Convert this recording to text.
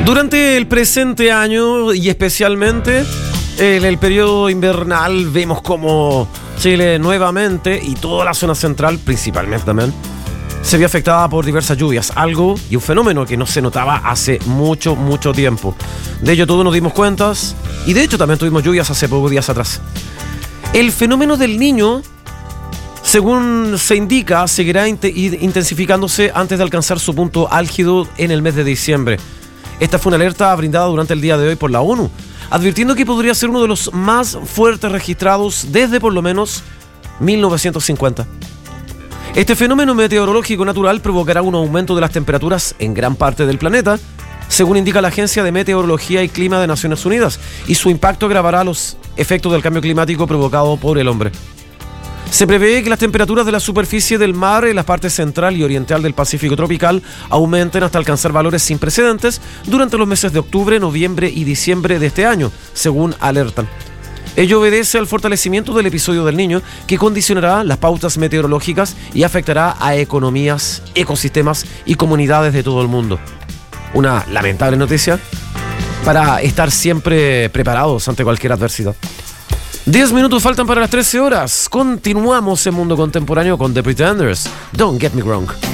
Durante el presente año y especialmente en el periodo invernal vemos como Chile nuevamente y toda la zona central principalmente también se vio afectada por diversas lluvias, algo y un fenómeno que no se notaba hace mucho tiempo. De ello todos nos dimos cuenta y de hecho también tuvimos lluvias hace pocos días atrás. El fenómeno del Niño, según se indica, seguirá intensificándose antes de alcanzar su punto álgido en el mes de diciembre. Esta fue una alerta brindada durante el día de hoy por la ONU, advirtiendo que podría ser uno de los más fuertes registrados desde por lo menos 1950. Este fenómeno meteorológico natural provocará un aumento de las temperaturas en gran parte del planeta, según indica la Agencia de Meteorología y Clima de Naciones Unidas, y su impacto agravará los efectos del cambio climático provocado por el hombre. Se prevé que las temperaturas de la superficie del mar en la parte central y oriental del Pacífico tropical aumenten hasta alcanzar valores sin precedentes durante los meses de octubre, noviembre y diciembre de este año, según alertan. Ello obedece al fortalecimiento del episodio del Niño, que condicionará las pautas meteorológicas y afectará a economías, ecosistemas y comunidades de todo el mundo. Una lamentable noticia para estar siempre preparados ante cualquier adversidad. 10 minutos faltan para las 13 horas. Continuamos en Mundo Contemporáneo con The Pretenders. Don't Get Me Wrong.